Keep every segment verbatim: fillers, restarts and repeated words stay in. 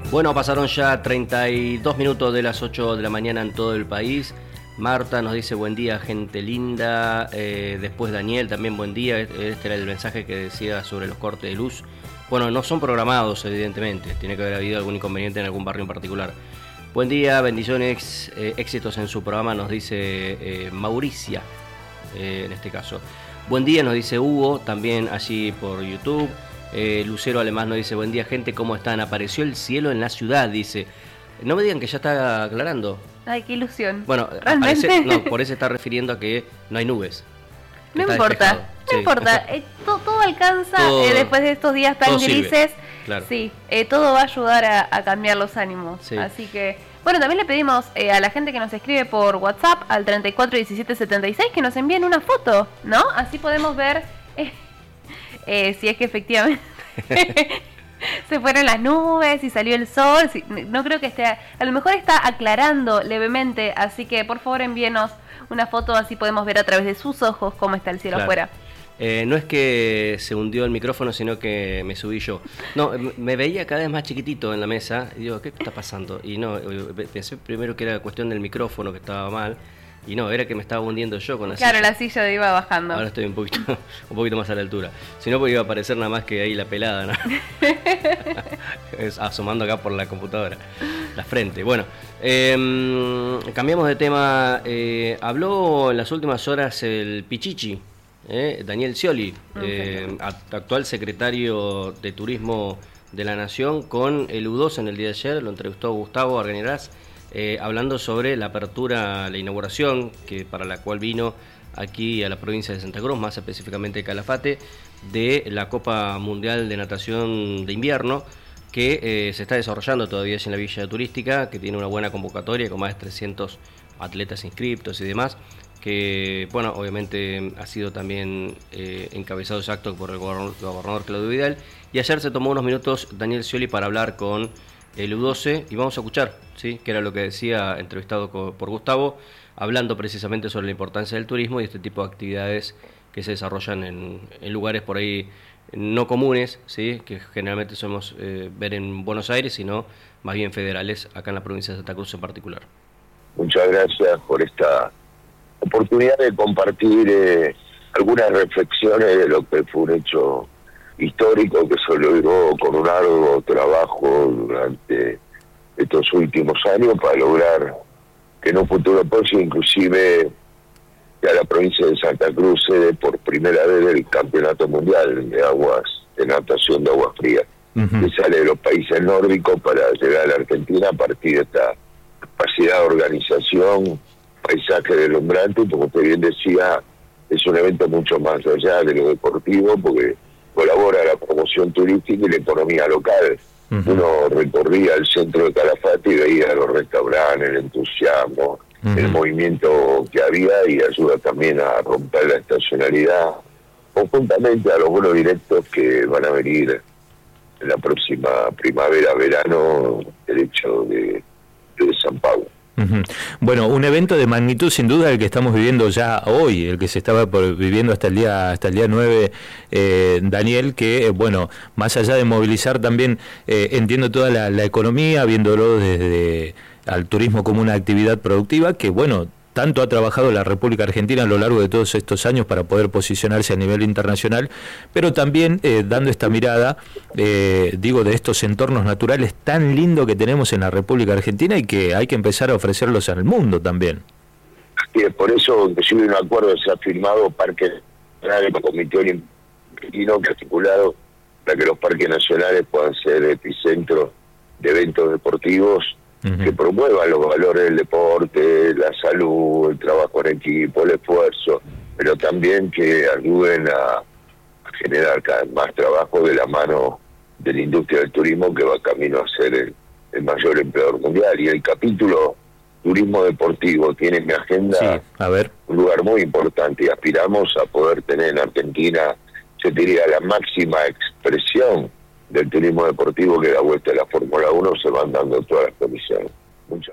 Bueno, pasaron ya treinta y dos minutos de las ocho de la mañana en todo el país. Marta nos dice buen día, gente linda. Eh, después Daniel también buen día. Este era el mensaje que decía sobre los cortes de luz. Bueno, no son programados, evidentemente. Tiene que haber habido algún inconveniente en algún barrio en particular. Buen día, bendiciones, eh, éxitos en su programa, nos dice eh, Mauricia, eh, en este caso. Buen día, nos dice Hugo, también allí por YouTube. Eh, Lucero Alemán nos dice, buen día, gente, ¿cómo están? Apareció el cielo en la ciudad, dice. No me digan que ya está aclarando. Ay, qué ilusión. Bueno, ¿realmente? Aparece, no, por eso se está refiriendo a que no hay nubes. No importa, despejado. no sí. importa. Eh, todo, todo alcanza todo, eh, después de estos días tan grises. Claro. Sí, eh, todo va a ayudar a, a cambiar los ánimos. Sí. Así que, bueno, también le pedimos eh, a la gente que nos escribe por WhatsApp al treinta y cuatro diecisiete setenta y seis que nos envíen una foto, ¿no? Así podemos ver eh, eh, si es que efectivamente se fueron las nubes y salió el sol. Si, no creo que esté, a lo mejor está aclarando levemente, así que por favor envíenos una foto, así podemos ver a través de sus ojos cómo está el cielo claro. afuera. Eh, no es que se hundió el micrófono, sino que me subí yo. No, me veía cada vez más chiquitito en la mesa y digo, ¿qué está pasando? Y no, pensé primero que era cuestión del micrófono que estaba mal. Y no, era que me estaba hundiendo yo con la claro, silla. la silla iba bajando. Ahora estoy un poquito un poquito más a la altura. Si no, pues iba a aparecer nada más que ahí la pelada, ¿no? Asomando acá por la computadora. La frente. Bueno, eh, cambiamos de tema. Eh, habló en las últimas horas el Pichichi, eh, Daniel Scioli, eh, actual secretario de Turismo de la Nación, con el U dos en el día de ayer. Lo entrevistó Gustavo Argañarás. Eh, hablando sobre la apertura, la inauguración, que para la cual vino aquí a la provincia de Santa Cruz, más específicamente Calafate, de la Copa Mundial de Natación de Invierno, que eh, se está desarrollando todavía en la Villa Turística, que tiene una buena convocatoria con más de trescientos atletas inscriptos y demás, que, bueno, obviamente ha sido también eh, encabezado ese acto por el gobernador, gobernador Claudio Vidal, y ayer se tomó unos minutos Daniel Scioli para hablar con el U doce, y vamos a escuchar, ¿sí?, que era lo que decía, entrevistado por Gustavo, hablando precisamente sobre la importancia del turismo y este tipo de actividades que se desarrollan en, en lugares por ahí no comunes, ¿sí?, que generalmente solemos eh, ver en Buenos Aires, sino más bien federales, acá en la provincia de Santa Cruz en particular. Muchas gracias por esta oportunidad de compartir eh, algunas reflexiones de lo que fue un hecho histórico que se logró con un arduo trabajo durante estos últimos años para lograr que en un futuro próximo inclusive ya la provincia de Santa Cruz se dé por primera vez el campeonato mundial de aguas de natación de agua fría, uh-huh. que sale de los países nórdicos para llegar a la Argentina a partir de esta capacidad de organización, paisaje deslumbrante, como usted bien decía, es un evento mucho más allá de lo deportivo porque colabora la promoción turística y la economía local. Uh-huh. Uno recorría el centro de Calafate y veía los restaurantes, el entusiasmo, uh-huh. el movimiento que había, y ayuda también a romper la estacionalidad, conjuntamente a los vuelos directos que van a venir en la próxima primavera, verano, el hecho de, de San Pablo. Uh-huh. Bueno, un evento de magnitud sin duda el que estamos viviendo ya hoy, el que se estaba por, viviendo hasta el día hasta el día nueve, eh, Daniel, que eh, bueno, más allá de movilizar también, eh, entiendo toda la, la economía, viéndolo desde al turismo como una actividad productiva, que bueno, tanto ha trabajado la República Argentina a lo largo de todos estos años para poder posicionarse a nivel internacional, pero también eh, dando esta mirada, eh, digo, de estos entornos naturales tan lindos que tenemos en la República Argentina y que hay que empezar a ofrecerlos al mundo también. Sí, por eso, inclusive un acuerdo se ha firmado Parque Nacional, el Comité Olímpico, que ha articulado para que los parques nacionales puedan ser epicentros de eventos deportivos, uh-huh. que promuevan los valores del deporte, la salud, el trabajo en equipo, el esfuerzo, pero también que ayuden a, a generar cada vez más trabajo de la mano de la industria del turismo, que va camino a ser el, el mayor empleador mundial. Y el capítulo turismo deportivo tiene en mi agenda sí, a ver. un lugar muy importante, y aspiramos a poder tener en Argentina, yo diría, la máxima expresión del turismo deportivo, que da vuelta a la Fórmula uno se van dando todas las comisiones. Muchas.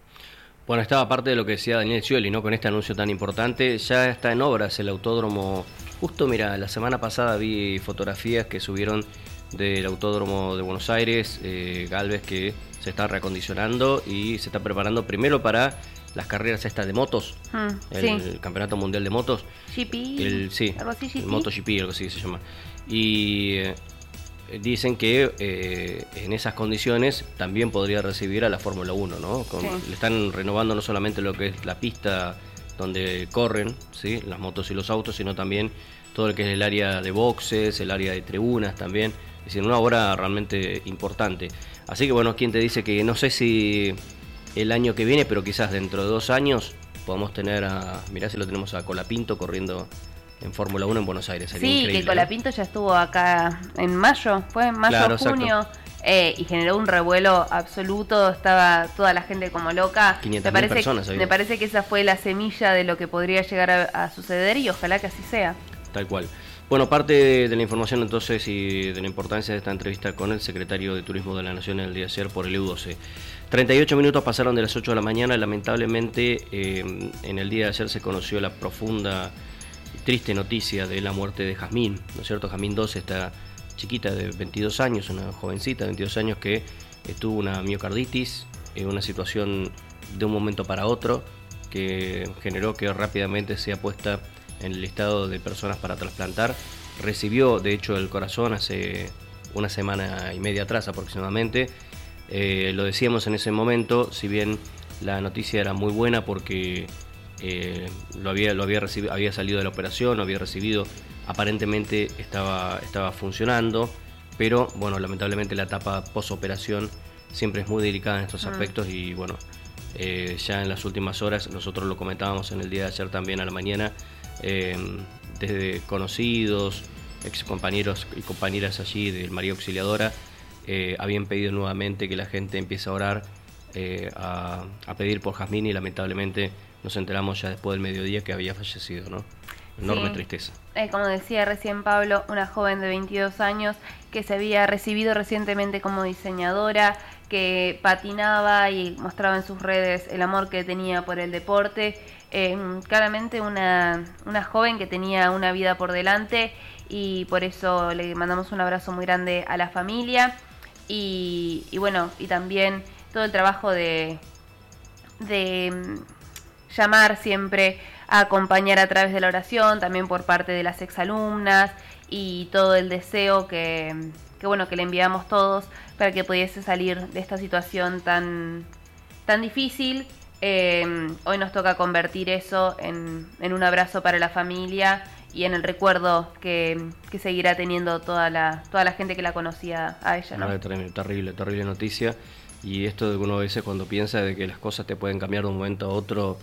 Bueno, estaba parte de lo que decía Daniel Scioli, ¿no? Con este anuncio tan importante, ya está en obras el autódromo. Justo, mira, la semana pasada vi fotografías que subieron del Autódromo de Buenos Aires, eh, Galvez, que se está reacondicionando y se está preparando primero para las carreras estas de motos, mm, el, sí. el Campeonato Mundial de Motos. G P, el, sí, algo así, G P. El MotoGP, algo así se llama. Y eh, dicen que eh, en esas condiciones también podría recibir a la Fórmula uno, ¿no? Con, sí. Le están renovando no solamente lo que es la pista donde corren, ¿sí?, las motos y los autos, sino también todo lo que es el área de boxes, el área de tribunas también. Es decir, una obra realmente importante. Así que bueno, ¿quién te dice que no sé si el año que viene, pero quizás dentro de dos años podamos tener a, mirá si lo tenemos a Colapinto corriendo en Fórmula uno en Buenos Aires? Sería sí, increíble, que Colapinto, ¿no?, ya estuvo acá en mayo, fue en mayo, claro, junio, eh, y generó un revuelo absoluto, estaba toda la gente como loca. quinientas mil personas. Me parece que esa fue la semilla de lo que podría llegar a, a suceder y ojalá que así sea. Tal cual. Bueno, parte de, de la información entonces y de la importancia de esta entrevista con el secretario de Turismo de la Nación el día de ayer por el E U doce. treinta y ocho minutos pasaron de las ocho de la mañana. Lamentablemente eh, en el día de ayer se conoció la profunda y triste noticia de la muerte de Jazmín, ¿no es cierto? Jazmín doce, esta chiquita de veintidós años, una jovencita de veintidós años que eh, tuvo una miocarditis, eh, una situación de un momento para otro que generó que rápidamente sea puesta en el listado de personas para trasplantar. Recibió de hecho el corazón hace una semana y media atrás aproximadamente. Eh, lo decíamos en ese momento, si bien la noticia era muy buena porque eh, lo había lo había recibido, había salido de la operación, lo había recibido, aparentemente estaba estaba funcionando, pero bueno, lamentablemente la etapa posoperación siempre es muy delicada en estos mm. aspectos y bueno, eh, ya en las últimas horas, nosotros lo comentábamos en el día de ayer también a la mañana, eh, desde conocidos, ex compañeros y compañeras allí del María Auxiliadora, eh, habían pedido nuevamente que la gente empiece a orar, eh, a, a pedir por Jazmín, y lamentablemente nos enteramos ya después del mediodía que había fallecido, ¿no? Enorme sí. tristeza. Eh, como decía recién Pablo, una joven de veintidós años que se había recibido recientemente como diseñadora, que patinaba y mostraba en sus redes el amor que tenía por el deporte. Eh, claramente una, una joven que tenía una vida por delante, y por eso le mandamos un abrazo muy grande a la familia y, y bueno, y también todo el trabajo de, de llamar siempre a acompañar a través de la oración, también por parte de las exalumnas, y todo el deseo que, que bueno, que le enviamos todos para que pudiese salir de esta situación tan, tan difícil. Eh, hoy nos toca convertir eso en, en un abrazo para la familia y en el recuerdo que, que seguirá teniendo toda la toda la gente que la conocía a ella, ¿no? No, terrible, terrible, terrible noticia. Y esto de que uno a veces cuando piensa de que las cosas te pueden cambiar de un momento a otro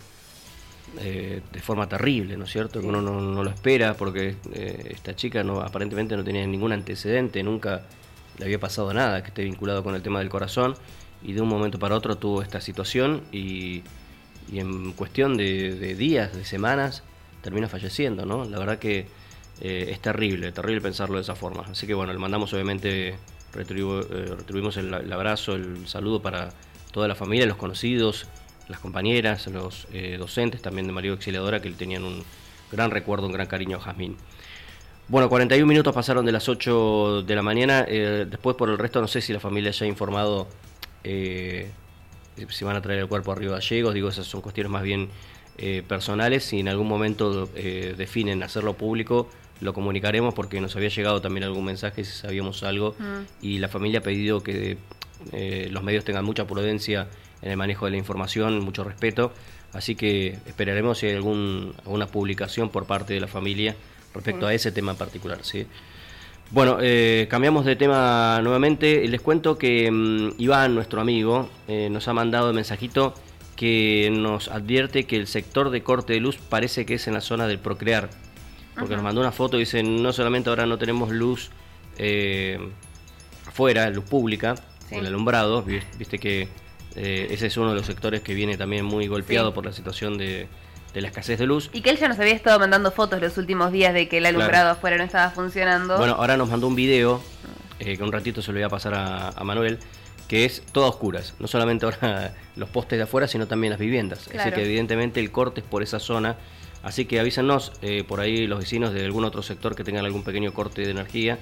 eh, de forma terrible, ¿no es cierto? Que uno no, no lo espera, porque eh, esta chica no aparentemente no tenía ningún antecedente, nunca le había pasado nada que esté vinculado con el tema del corazón, y de un momento para otro tuvo esta situación y, y en cuestión de, de días, de semanas, termina falleciendo, ¿no? La verdad que eh, es terrible, terrible pensarlo de esa forma. Así que bueno, le mandamos obviamente, retribu eh, retribuimos el, el abrazo, el saludo para toda la familia, los conocidos, las compañeras, los eh, docentes también de María Auxiliadora, que le tenían un gran recuerdo, un gran cariño a Jazmín. Bueno, cuarenta y un minutos pasaron de las ocho de la mañana. Eh, después por el resto no sé si la familia ya ha informado eh, si van a traer el cuerpo a Río Gallegos. Digo, esas son cuestiones más bien eh, personales. Si en algún momento eh, definen hacerlo público, lo comunicaremos, porque nos había llegado también algún mensaje si sabíamos algo, mm. y la familia ha pedido que eh, los medios tengan mucha prudencia en el manejo de la información, mucho respeto. Así que esperaremos si hay algún, alguna publicación por parte de la familia respecto sí. a ese tema en particular, ¿sí? Bueno, eh, cambiamos de tema nuevamente. Les cuento que um, Iván, nuestro amigo, eh, nos ha mandado un mensajito que nos advierte que el sector de corte de luz parece que es en la zona del Procrear, porque uh-huh. nos mandó una foto y dice, no solamente ahora no tenemos luz eh, afuera, luz pública, sí. el alumbrado, viste que eh, ese es uno de los sectores que viene también muy golpeado sí. por la situación de... de la escasez de luz. Y que él ya nos había estado mandando fotos los últimos días de que el alumbrado claro. afuera no estaba funcionando. Bueno, ahora nos mandó un video, eh, que un ratito se lo voy a pasar a, a Manuel, que es todo a oscuras. No solamente ahora los postes de afuera, sino también las viviendas. Claro. Así que evidentemente el corte es por esa zona. Así que avísanos eh, por ahí los vecinos de algún otro sector que tengan algún pequeño corte de energía,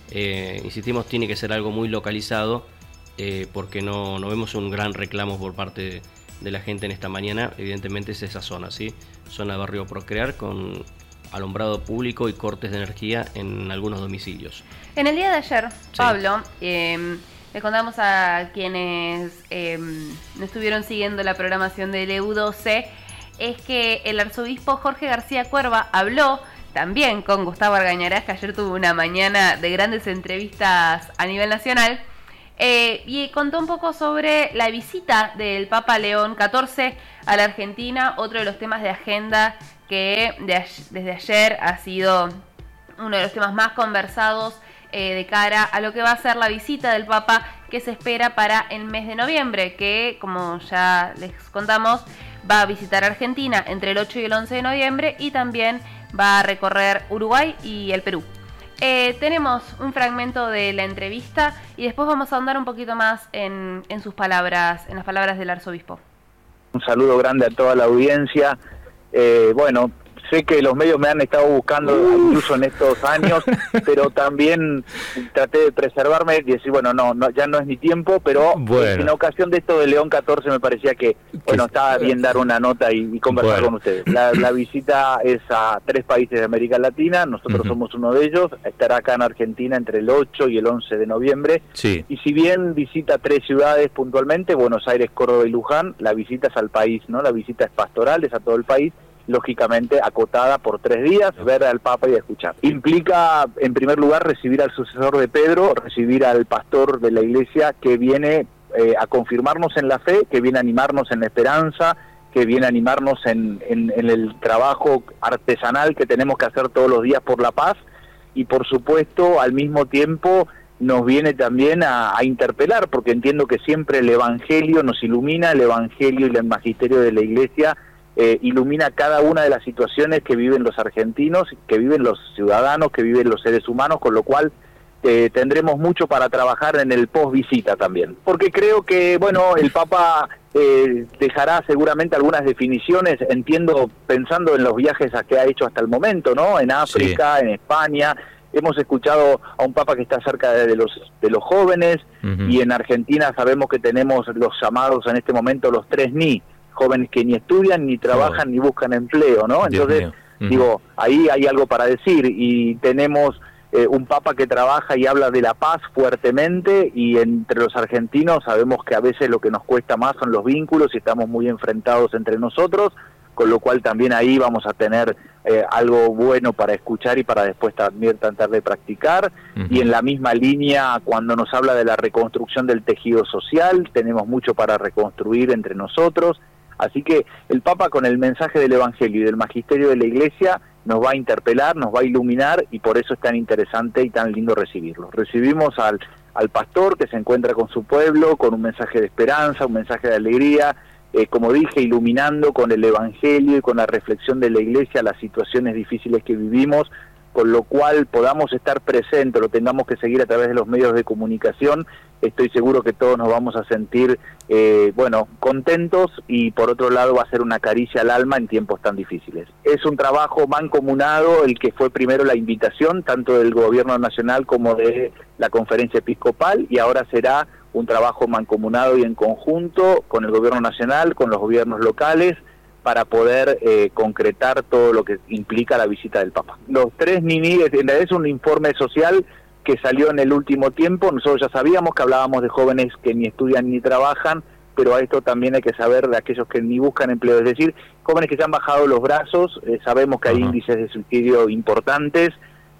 Eh, insistimos, tiene que ser algo muy localizado, eh, porque no, no vemos un gran reclamo por parte de, de la gente en esta mañana. Evidentemente es esa zona, ¿sí? Zona de Barrio Procrear, con alumbrado público y cortes de energía en algunos domicilios. En el día de ayer, sí. Pablo, eh, le contamos a quienes eh, no estuvieron siguiendo la programación del E U doce, es que el arzobispo Jorge García Cuerva habló también con Gustavo Argañarás, que ayer tuvo una mañana de grandes entrevistas a nivel nacional, eh, y contó un poco sobre la visita del Papa León catorce a la Argentina, otro de los temas de agenda que de, desde ayer ha sido uno de los temas más conversados eh, de cara a lo que va a ser la visita del Papa, que se espera para el mes de noviembre, que como ya les contamos, va a visitar Argentina entre el ocho y el once de noviembre, y también va a recorrer Uruguay y el Perú. Eh, tenemos un fragmento de la entrevista y después vamos a ahondar un poquito más en, en sus palabras, en las palabras del arzobispo. Un saludo grande a toda la audiencia. Eh, bueno, sé que los medios me han estado buscando incluso en estos años, pero también traté de preservarme y decir, bueno, no, no ya no es mi tiempo, pero bueno, en ocasión de esto de León catorce me parecía que, bueno, estaba bien dar una nota y, y conversar bueno. con ustedes. La, la visita es a tres países de América Latina, nosotros uh-huh. somos uno de ellos, estará acá en Argentina entre el ocho y el once de noviembre, sí. y si bien visita tres ciudades puntualmente, Buenos Aires, Córdoba y Luján, la visita es al país, ¿no? La visita es pastoral, es a todo el país, lógicamente acotada por tres días, ver al Papa y escuchar. Implica, en primer lugar, recibir al sucesor de Pedro, recibir al pastor de la Iglesia que viene eh, a confirmarnos en la fe, que viene a animarnos en la esperanza, que viene a animarnos en, en, en el trabajo artesanal que tenemos que hacer todos los días por la paz, y por supuesto, al mismo tiempo, nos viene también a, a interpelar, porque entiendo que siempre el Evangelio nos ilumina, el Evangelio y el magisterio de la Iglesia Eh, ilumina cada una de las situaciones que viven los argentinos, que viven los ciudadanos, que viven los seres humanos, con lo cual eh, tendremos mucho para trabajar en el post-visita también. Porque creo que, bueno, el Papa eh, dejará seguramente algunas definiciones, entiendo, pensando en los viajes a que ha hecho hasta el momento, ¿no? En África, sí. en España. Hemos escuchado a un Papa que está cerca de los, de los jóvenes, uh-huh. y en Argentina sabemos que tenemos los llamados en este momento los tres ni, jóvenes que ni estudian, ni trabajan, oh. ni buscan empleo, ¿no? Entonces, uh-huh. digo, ahí hay algo para decir, y tenemos eh, un Papa que trabaja y habla de la paz fuertemente, y entre los argentinos sabemos que a veces lo que nos cuesta más son los vínculos, y estamos muy enfrentados entre nosotros, con lo cual también ahí vamos a tener eh, algo bueno para escuchar y para después también tratar de practicar. Uh-huh. Y en la misma línea, cuando nos habla de la reconstrucción del tejido social, tenemos mucho para reconstruir entre nosotros. Así que el Papa, con el mensaje del Evangelio y del magisterio de la Iglesia, nos va a interpelar, nos va a iluminar, y por eso es tan interesante y tan lindo recibirlo. Recibimos al, al pastor que se encuentra con su pueblo, con un mensaje de esperanza, un mensaje de alegría, eh, como dije, iluminando con el Evangelio y con la reflexión de la Iglesia las situaciones difíciles que vivimos, con lo cual podamos estar presentes, lo tengamos que seguir a través de los medios de comunicación. Estoy seguro que todos nos vamos a sentir, eh, bueno, contentos, y por otro lado va a ser una caricia al alma en tiempos tan difíciles. Es un trabajo mancomunado el que fue primero la invitación, tanto del Gobierno Nacional como de la Conferencia Episcopal, y ahora será un trabajo mancomunado y en conjunto con el Gobierno Nacional, con los gobiernos locales, para poder eh, concretar todo lo que implica la visita del Papa. Los tres nini, en realidad es un informe social que salió en el último tiempo. Nosotros ya sabíamos que hablábamos de jóvenes que ni estudian ni trabajan, pero a esto también hay que saber de aquellos que ni buscan empleo, es decir, jóvenes que se han bajado los brazos. Eh, sabemos que hay uh-huh. índices de suicidio importantes,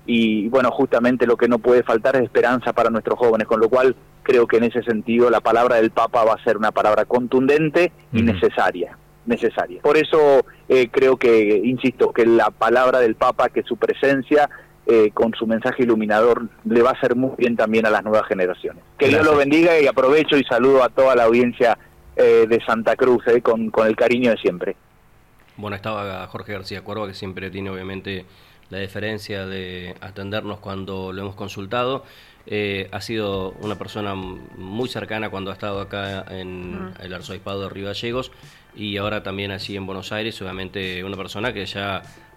y bueno, justamente lo que no puede faltar es esperanza para nuestros jóvenes, con lo cual creo que en ese sentido la palabra del Papa va a ser una palabra contundente uh-huh. y necesaria. necesaria. Por eso eh, creo que, insisto, que la palabra del Papa, que su presencia eh, con su mensaje iluminador le va a hacer muy bien también a las nuevas generaciones. Que Gracias. Dios lo bendiga, y aprovecho y saludo a toda la audiencia eh, de Santa Cruz eh, con, con el cariño de siempre. Bueno, estaba Jorge García Cuerva, que siempre tiene obviamente la deferencia de atendernos cuando lo hemos consultado. Eh, ha sido una persona muy cercana cuando ha estado acá en uh-huh. el Arzobispado de Río Gallegos, y ahora también así en Buenos Aires. Obviamente una persona que ya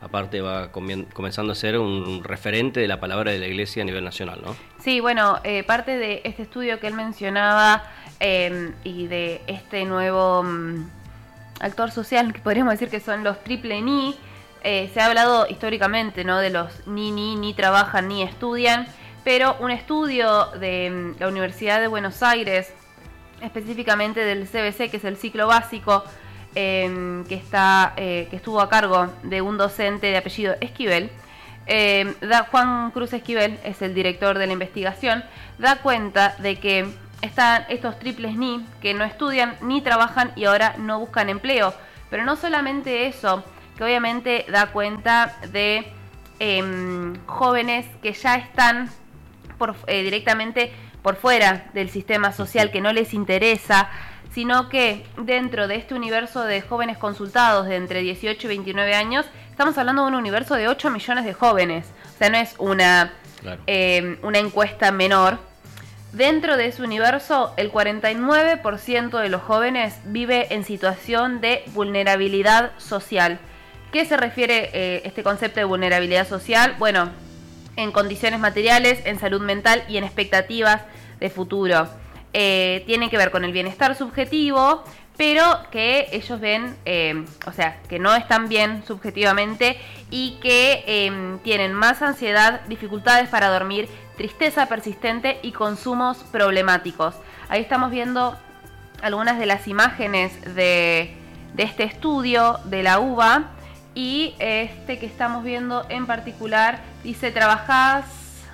aparte va comenzando a ser un referente de la palabra de la Iglesia a nivel nacional, ¿no? Sí, bueno, eh, parte de este estudio que él mencionaba eh, y de este nuevo um, actor social, que podríamos decir que son los triple ni, eh, se ha hablado históricamente, ¿no?, de los ni, ni, ni trabajan, ni estudian, pero un estudio de um, la Universidad de Buenos Aires, específicamente del C B C, que es el ciclo básico, Eh, que está eh, que estuvo a cargo de un docente de apellido Esquivel, eh, da, Juan Cruz Esquivel es el director de la investigación, da cuenta de que están estos triples ni que no estudian ni trabajan y ahora no buscan empleo, pero no solamente eso, que obviamente da cuenta de eh, jóvenes que ya están por, eh, directamente por fuera del sistema social, que no les interesa, sino que dentro de este universo de jóvenes consultados de entre dieciocho y veintinueve años, estamos hablando de un universo de ocho millones de jóvenes. O sea, no es una, claro. eh, una encuesta menor. Dentro de ese universo, el cuarenta y nueve por ciento de los jóvenes vive en situación de vulnerabilidad social. ¿Qué se refiere eh, este concepto de vulnerabilidad social? Bueno, en condiciones materiales, en salud mental y en expectativas de futuro. Eh, tiene que ver con el bienestar subjetivo, pero que ellos ven, eh, o sea, que no están bien subjetivamente y que eh, tienen más ansiedad, dificultades para dormir, tristeza persistente y consumos problemáticos. Ahí estamos viendo algunas de las imágenes de, de este estudio de la U B A, y este que estamos viendo en particular dice: trabajás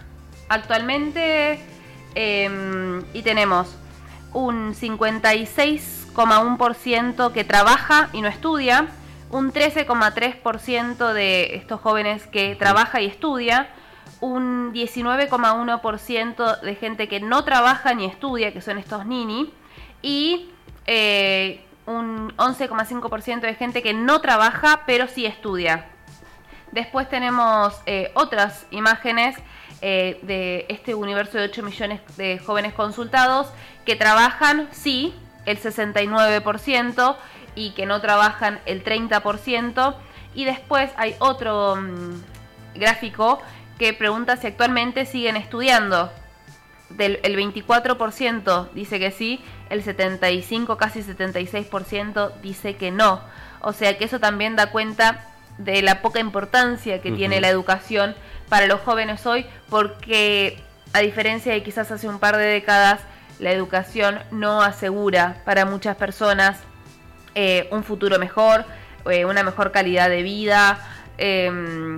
actualmente. Eh, y tenemos un cincuenta y seis coma uno por ciento que trabaja y no estudia, un trece coma tres por ciento de estos jóvenes que trabaja y estudia, un diecinueve coma uno por ciento de gente que no trabaja ni estudia, que son estos nini, y eh, un once coma cinco por ciento de gente que no trabaja pero sí estudia. Después tenemos eh, otras imágenes Eh, de este universo de ocho millones de jóvenes consultados que trabajan, sí, el sesenta y nueve por ciento, y que no trabajan el treinta por ciento. Y después hay otro um, gráfico que pregunta si actualmente siguen estudiando. Del, el veinticuatro por ciento dice que sí, el setenta y cinco, casi setenta y seis por ciento dice que no. O sea que eso también da cuenta de la poca importancia que uh-huh. tiene la educación para los jóvenes hoy, porque a diferencia de quizás hace un par de décadas, la educación no asegura para muchas personas eh, un futuro mejor, eh, una mejor calidad de vida, eh,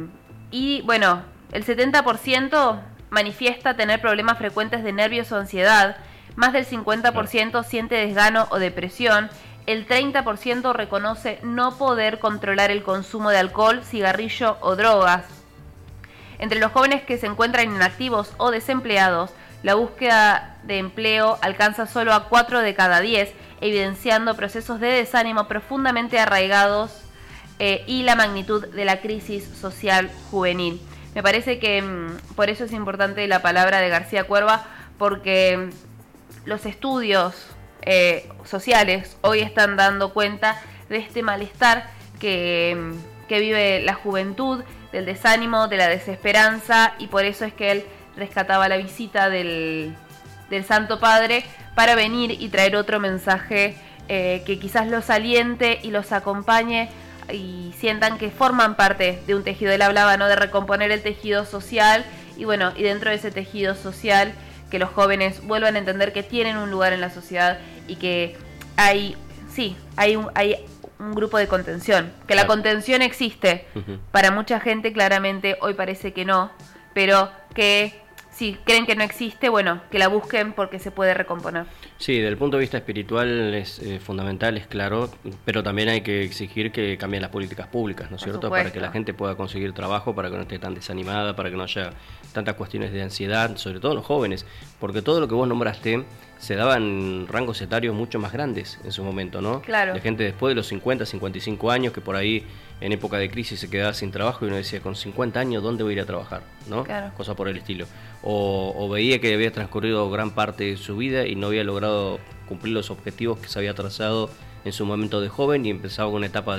y bueno, el setenta por ciento manifiesta tener problemas frecuentes de nervios o ansiedad, más del cincuenta por ciento siente desgano o depresión, el treinta por ciento reconoce no poder controlar el consumo de alcohol, cigarrillo o drogas. Entre los jóvenes que se encuentran inactivos o desempleados, la búsqueda de empleo alcanza solo a cuatro de cada diez, evidenciando procesos de desánimo profundamente arraigados eh, y la magnitud de la crisis social juvenil. Me parece que mmm, por eso es importante la palabra de García Cuerva, porque los estudios eh, sociales hoy están dando cuenta de este malestar que, que vive la juventud, del desánimo, de la desesperanza, y por eso es que él rescataba la visita del, del Santo Padre para venir y traer otro mensaje eh, que quizás los aliente y los acompañe y sientan que forman parte de un tejido. Él hablaba, ¿no?, de recomponer el tejido social, y bueno, y dentro de ese tejido social que los jóvenes vuelvan a entender que tienen un lugar en la sociedad y que hay, sí, hay un, hay un grupo de contención, que claro. La contención existe. Uh-huh. Para mucha gente claramente hoy parece que no, pero que si creen que no existe, bueno, que la busquen porque se puede recomponer. Sí, desde el punto de vista espiritual es eh, fundamental, es claro, pero también hay que exigir que cambien las políticas públicas, ¿no es cierto? Para que la gente pueda conseguir trabajo, para que no esté tan desanimada, para que no haya tantas cuestiones de ansiedad, sobre todo en los jóvenes, porque todo lo que vos nombraste se daban rangos etarios mucho más grandes en su momento, ¿no? Claro. De gente después de los cincuenta, cincuenta y cinco años que por ahí en época de crisis se quedaba sin trabajo y uno decía, con cincuenta años, ¿dónde voy a ir a trabajar? ¿No? Claro. Cosa por el estilo. O, o veía que había transcurrido gran parte de su vida y no había logrado cumplir los objetivos que se había trazado en su momento de joven y empezaba con una etapa de,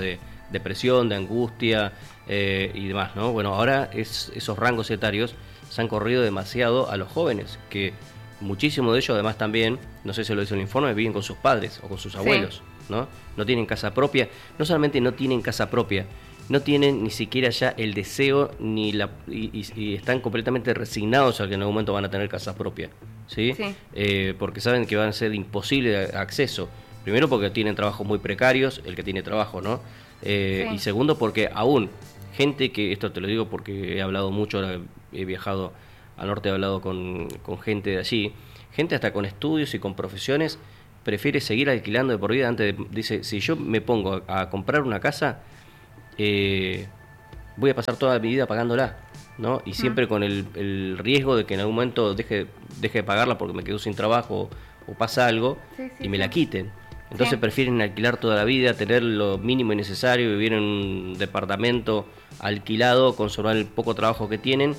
depresión, de angustia eh, y demás, ¿no? Bueno, ahora es, esos rangos etarios se han corrido demasiado a los jóvenes, que muchísimos de ellos además también, no sé si lo dice el informe, viven con sus padres o con sus abuelos, sí. ¿no? No tienen casa propia, no solamente no tienen casa propia, no tienen ni siquiera ya el deseo ni la y, y, y están completamente resignados a que en algún momento van a tener casa propia, ¿sí? Sí. Eh, porque saben que van a ser imposible de acceso. Primero porque tienen trabajos muy precarios, el que tiene trabajo, ¿no? Eh, sí. Y segundo porque aún gente que, esto te lo digo porque he hablado mucho, ahora he viajado al norte, he hablado con, con gente de allí, gente hasta con estudios y con profesiones prefiere seguir alquilando de por vida antes de, dice, si yo me pongo a, a comprar una casa, eh, voy a pasar toda mi vida pagándola, ¿no? Y siempre mm. con el, el riesgo de que en algún momento deje, deje de pagarla porque me quedo sin trabajo o, o pasa algo sí, sí, y me sí. la quiten. Entonces sí. prefieren alquilar toda la vida, tener lo mínimo y necesario, vivir en un departamento alquilado, conservar el poco trabajo que tienen.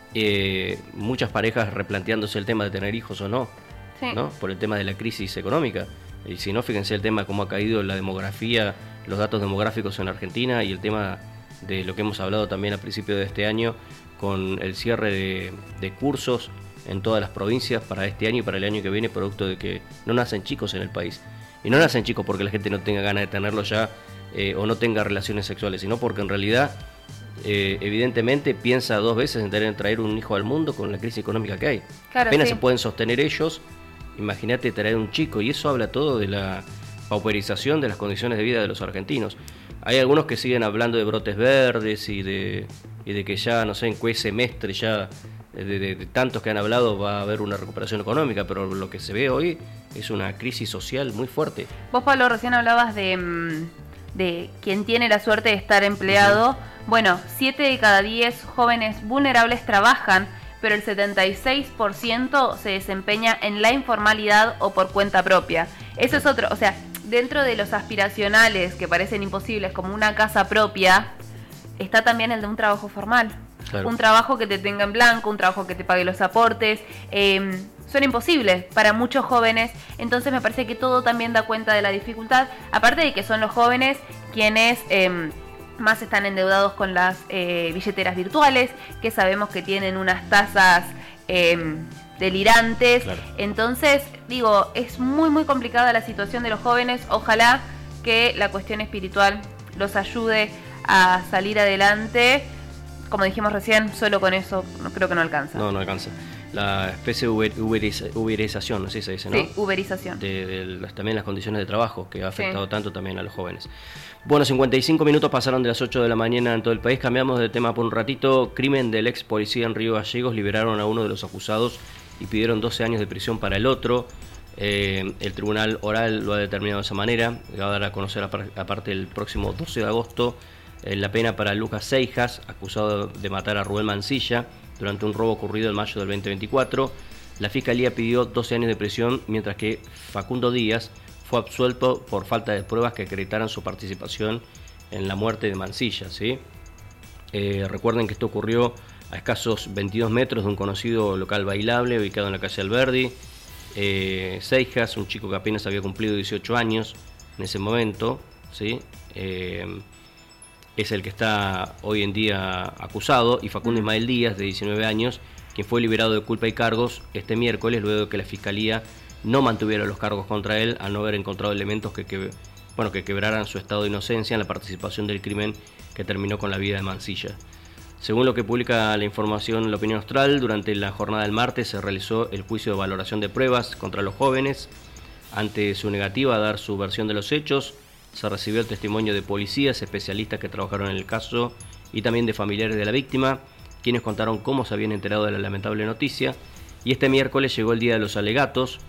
Eh, muchas parejas replanteándose el tema de tener hijos o no, sí. ¿no? Por el tema de la crisis económica. Y si no, fíjense el tema de cómo ha caído la demografía, los datos demográficos en Argentina y el tema de lo que hemos hablado también a principio de este año con el cierre de, de cursos en todas las provincias para este año y para el año que viene, producto de que no nacen chicos en el país. Y no nacen chicos porque la gente no tenga ganas de tenerlo ya eh, o no tenga relaciones sexuales, sino porque en realidad eh, evidentemente piensa dos veces en tener, traer un hijo al mundo con la crisis económica que hay. Claro, apenas sí. se pueden sostener ellos, imagínate traer un chico, y eso habla todo de la pauperización de las condiciones de vida de los argentinos. Hay algunos que siguen hablando de brotes verdes y de, y de que ya, no sé, en qué semestre ya de, de, de tantos que han hablado va a haber una recuperación económica, pero lo que se ve hoy es una crisis social muy fuerte. Vos, Pablo, recién hablabas de, de quien tiene la suerte de estar empleado. Uh-huh. Bueno, siete de cada diez jóvenes vulnerables trabajan, pero el setenta y seis por ciento se desempeña en la informalidad o por cuenta propia. Eso es otro, o sea, dentro de los aspiracionales que parecen imposibles, como una casa propia, está también el de un trabajo formal. Claro. Un trabajo que te tenga en blanco, un trabajo que te pague los aportes. Eh, son imposibles para muchos jóvenes, entonces me parece que todo también da cuenta de la dificultad, aparte de que son los jóvenes quienes eh, más están endeudados con las eh, billeteras virtuales, que sabemos que tienen unas tasas eh, delirantes. Claro. Entonces, digo, es muy muy complicada la situación de los jóvenes. Ojalá que la cuestión espiritual los ayude a salir adelante. Como dijimos recién, solo con eso no, creo que no alcanza. No, no alcanza. La especie de uber, uberiza, uberización, así se dice, ¿no? Sí, uberización. De, de, de, también las condiciones de trabajo, que ha afectado sí. tanto también a los jóvenes. Bueno, cincuenta y cinco minutos pasaron de las ocho de la mañana en todo el país. Cambiamos de tema por un ratito. Crimen del ex policía en Río Gallegos. Liberaron a uno de los acusados y pidieron doce años de prisión para el otro. Eh, el tribunal oral lo ha determinado de esa manera. Va a dar a conocer aparte el próximo doce de agosto eh, la pena para Lucas Seijas, acusado de matar a Rubén Mancilla durante un robo ocurrido en mayo del veinte veinticuatro. La Fiscalía pidió doce años de prisión, mientras que Facundo Díaz fue absuelto por falta de pruebas que acreditaran su participación en la muerte de Mancilla, ¿sí? Eh, recuerden que esto ocurrió a escasos veintidós metros de un conocido local bailable ubicado en la calle Alberdi. Eh, Seijas, un chico que apenas había cumplido dieciocho años en ese momento, ¿sí? Eh, es el que está hoy en día acusado, y Facundo Ismael Díaz, de diecinueve años, quien fue liberado de culpa y cargos este miércoles, luego de que la Fiscalía no mantuviera los cargos contra él al no haber encontrado elementos que, que, bueno, que quebraran su estado de inocencia en la participación del crimen que terminó con la vida de Mancilla. Según lo que publica la información La Opinión Austral, durante la jornada del martes se realizó el juicio de valoración de pruebas contra los jóvenes. Ante su negativa a dar su versión de los hechos, se recibió el testimonio de policías, especialistas que trabajaron en el caso y también de familiares de la víctima, quienes contaron cómo se habían enterado de la lamentable noticia. Y este miércoles llegó el día de los alegatos.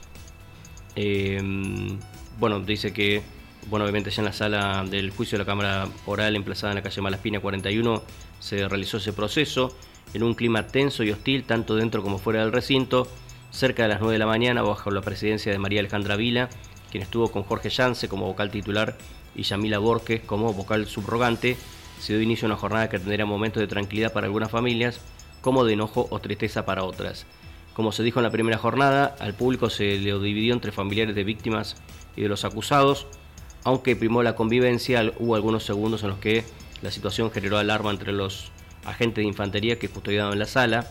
Eh, bueno, dice que, bueno, obviamente ya en la sala del juicio de la Cámara Oral emplazada en la calle Malaspina cuarenta y uno se realizó ese proceso en un clima tenso y hostil, tanto dentro como fuera del recinto. Cerca de las nueve de la mañana, bajo la presidencia de María Alejandra Vila, quien estuvo con Jorge Yance como vocal titular y Yamila Borges como vocal subrogante, se dio inicio a una jornada que tendría momentos de tranquilidad para algunas familias, como de enojo o tristeza para otras. Como se dijo en la primera jornada, al público se le dividió entre familiares de víctimas y de los acusados. aunque primó la convivencia, hubo algunos segundos en los que la situación generó alarma entre los agentes de infantería que custodiaban la sala.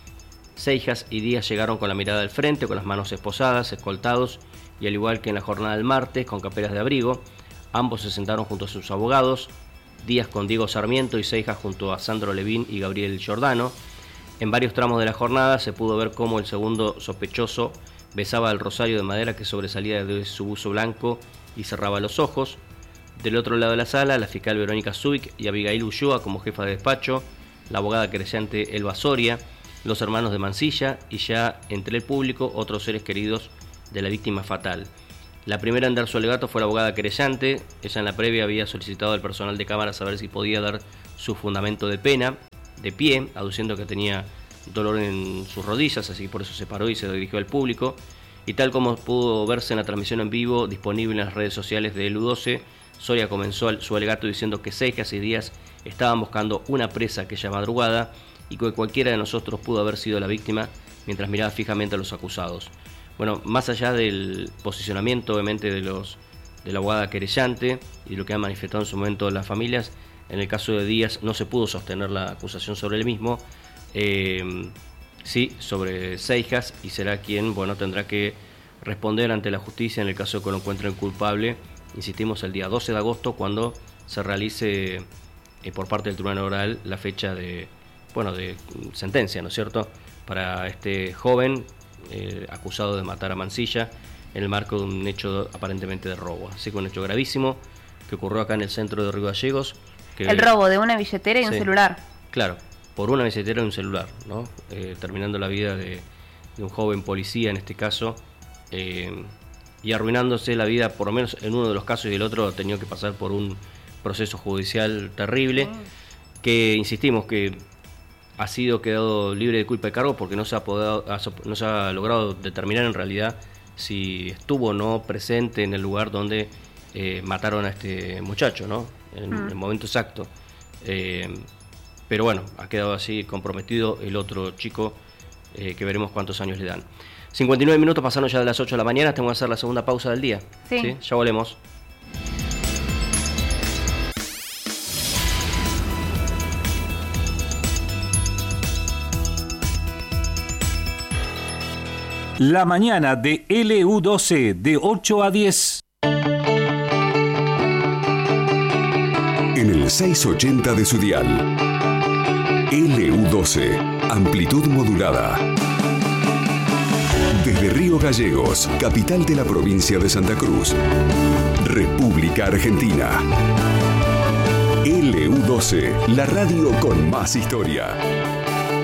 Seijas y Díaz llegaron con la mirada al frente, con las manos esposadas, escoltados, y al igual que en la jornada del martes, con camperas de abrigo. Ambos se sentaron junto a sus abogados, Díaz con Diego Sarmiento y Seijas junto a Sandro Levín y Gabriel Giordano. En varios tramos de la jornada se pudo ver cómo el segundo sospechoso besaba el rosario de madera que sobresalía de su buzo blanco y cerraba los ojos. Del otro lado de la sala, la fiscal Verónica Zubik y Abigail Ulloa como jefa de despacho, la abogada querellante Elba Soria, los hermanos de Mansilla y ya entre el público otros seres queridos de la víctima fatal. La primera en dar su alegato fue la abogada querellante. Ella en la previa había solicitado al personal de cámara saber si podía dar su fundamento de pena de pie, aduciendo que tenía dolor en sus rodillas, así que por eso se paró y se dirigió al público. Y tal como pudo verse en la transmisión en vivo disponible en las redes sociales de L U doce, Soria comenzó su alegato diciendo que Seijas y Díaz estaban buscando una presa aquella madrugada y que cualquiera de nosotros pudo haber sido la víctima, mientras miraba fijamente a los acusados. Bueno, más allá del posicionamiento obviamente de los de la abogada querellante y de lo que han manifestado en su momento las familias, en el caso de Díaz no se pudo sostener la acusación sobre él mismo, eh, sí sobre Seijas, y será quien, bueno, tendrá que responder ante la justicia en el caso de que lo encuentren culpable, insistimos, el día doce de agosto, cuando se realice eh, por parte del Tribunal Oral la fecha de, bueno, de sentencia, ¿no es cierto?, para este joven eh, acusado de matar a Mansilla en el marco de un hecho aparentemente de robo. Así que un hecho gravísimo que ocurrió acá en el centro de Río Gallegos. Que, el robo de una billetera y sí, un celular. Claro, por una billetera y un celular, ¿no? Eh, terminando la vida de, de un joven policía en este caso, eh, y arruinándose la vida, por lo menos en uno de los casos, y el otro ha tenido que pasar por un proceso judicial terrible, mm. que insistimos que ha sido quedado libre de culpa y cargo porque no se ha podido, no se ha logrado determinar en realidad si estuvo o no presente en el lugar donde eh, mataron a este muchacho, ¿no? En mm. el momento exacto. Eh, pero bueno, ha quedado así comprometido el otro chico, eh, que veremos cuántos años le dan. cincuenta y nueve minutos pasaron ya de las ocho de la mañana, tengo que hacer la segunda pausa del día. Sí. ¿Sí? Ya volvemos. La mañana de L U doce, de ocho a diez. En el seiscientos ochenta de su dial. L U doce, amplitud modulada. Desde Río Gallegos, capital de la provincia de Santa Cruz, República Argentina. L U doce, la radio con más historia.